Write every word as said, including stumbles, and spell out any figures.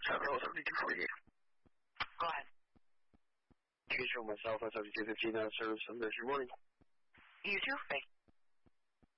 seven oh seventy-two forty-eight. Go ahead. Can you show myself at seventy-two fifteen out of service Sunday morning? You too? Thank you.